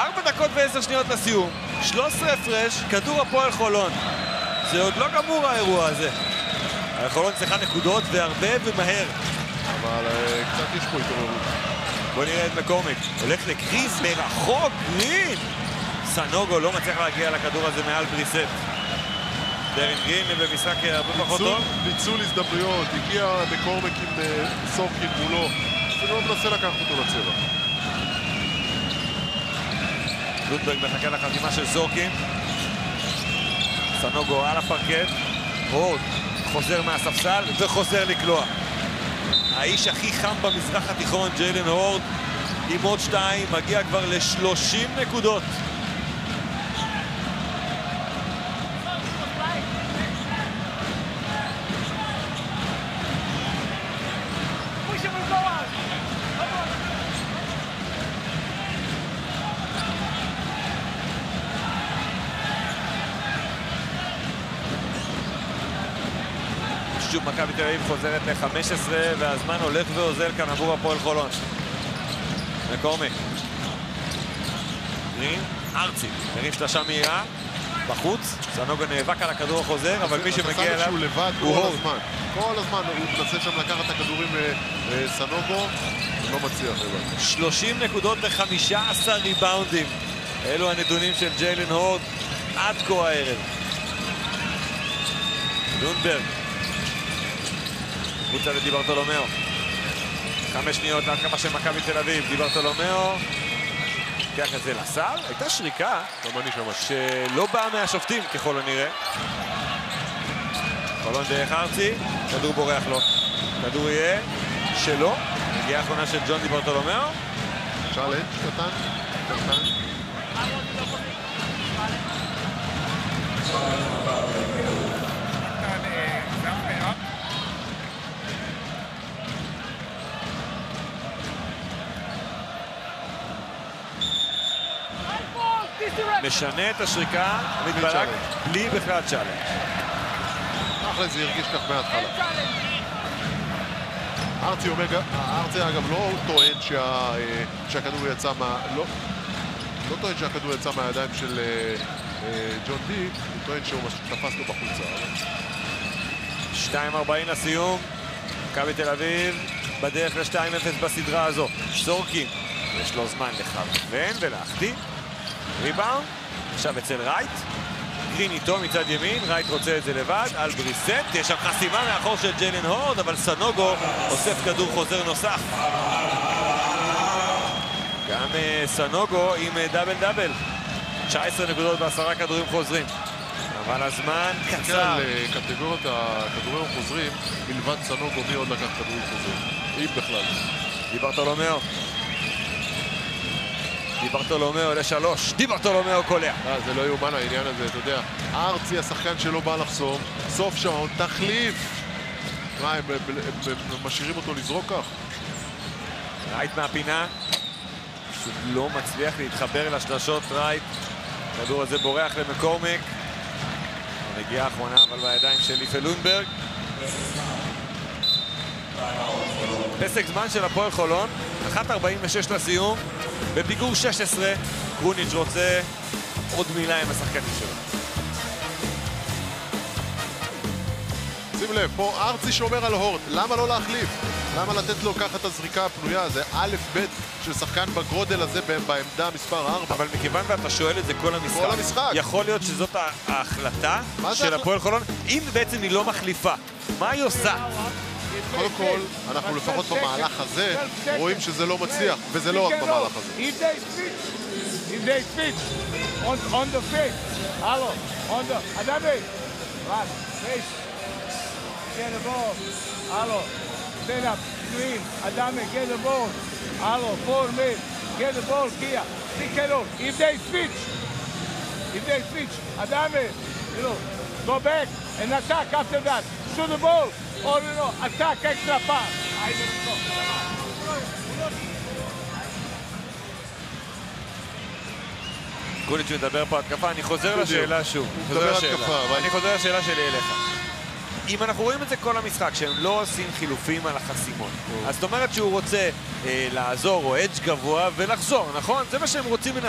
4 דקות ו10 שניות לסיום, 13 הפרש, כדור הפועל חולון. זה עוד לא גמור האירוע הזה. חולון צריכה נקודות והרבה ומהר. אבל קצת יש פה התעוררות. בוא נראה את מקורמיק. הולך לקריז מרחוק, גרין! סנוגו לא מצליח להגיע לכדור הזה מעל בריסט. דרין גרין במשחק הרבה פחות טוב. ניצול הזדמנויות, הגיע מקורמיק עם סורקין מולו. זה לא מנסה לקחת אותו לצבע. לונדברג מחכה לחתימה של סורקין. סנוגו על הפרקט. הורד חוזר מהספסל וחוזר לקלוע. האיש הכי חם במזרח התיכון, ג'יילן הורד, עם עוד 2, מגיע כבר ל-30 נקודות. שוב מכבי תל אביב חוזרת ל-15 והזמן הולך ואוזל כאן עבור הפועל חולון. מקורמיק. גרין, ארצי. מרים שלשה מהירה. בחוץ. סנוגו נאבק על הכדור החוזר, אבל מי שמגיע אליו הוא לבד כל הזמן. כל הזמן הוא מנסה שם לקחת את הכדורים סנוגו, לא מצליח. 30 נקודות ו-15 ריבאונדים. אלו הנתונים של ג'יילן הורד עד כה הערב. לונדברג. קבוצה לדיברטולומיאו. 5 שניות עד כמה של מכבי תל אביב. דיברטולומיאו לוקח את זה לסל. הייתה שריקה שלא באה מהשופטים ככל הנראה. חולון דרך ארצי, כדור בורח לו. כדור יהיה שלו. הגיעה האחרונה של ג'ון דיברטולומיאו. צ'אלנג' קטן. משנה את השריקה, מתברק בלי בכלל צ'אלנג'. אחלה, זה הרגיש כך מההתחלה. ארצי אגב לא טוען שהכדור יצא לא טוען שהכדור יצא מהידיים של ג'ון די, הוא טוען שהוא תפס לו בחולצה. 2:40 לסיום, מכבי תל אביב בדרך ל-2-0 בסדרה הזו. סורקין, יש לו זמן לכוון ולהחטיא. ריבאונד, עכשיו אצל רייט. גרין איתו מצד ימין, רייט רוצה את זה לבד, על בריסט. יש שם חסימה מאחור של ג'יילן הורד, אבל סנוגו אוסף כדור חוזר נוסף. גם סנוגו עם דאבל. 19 נקודות ו10 כדורים חוזרים. אבל הזמן קצר. קטגוריות הכדורים החוזרים, מלבד סנוגו, מי עוד לקח כדורים חוזרים? אם בכלל. דיברטולומיאו ל3. דיברטולומיאו קולע. זה לא יאומן העניין הזה, אתה יודע. ארצי, השחקן שלא בא לחסום, סוף שעון, תחליף. מה, הם משאירים אותו לזרוק כך? רייט מהפינה. פשוט לא מצליח להתחבר לשלשות רייט. הכדור הזה בורח למקורמיק. הנגיעה האחרונה אבל בידיים של ליפה לונדברג. פסק זמן של הפועל חולון. 1:46 לסיום. בפיגור 16, גרוניץ' רוצה עוד מילה עם השחקנים שלו. שים לב, פה ארצי שומר על הורד, למה לא להחליף? למה לתת לו ככה את הזריקה הפנויה? זה א' ב' של שחקן בגודל הזה בעמדה מספר 4. אבל מכיוון ואתה שואל את זה כל המשחק, יכול להיות שזאת ההחלטה של הפועל חולון, אם בעצם היא לא מחליפה, מה היא עושה? קודם כל, אנחנו לפחות במהלך הזה רואים שזה לא מצליח, וזה לא רק במהלך הזה. If they switch on the face, hello, on the Adame, right, face, get the ball, hello, stand up, screen, Adame, get the ball, hello, 4 men, get the ball here, pick it up. If they switch, Adame, you know, go back and attack after that, shoot the ball. or you know, attack extra pass. I don't know. גוליץ' מדבר פה התקפה, אני חוזר לשאלה שוב. אני חוזר לשאלה שלי אליך. אם אנחנו רואים את זה כל המשחק, שהם לא עושים חילופים על החסימות, אז זאת אומרת שהוא רוצה לעזור או אדג' גבוה ולחזור, נכון? זה מה שהם רוצים מן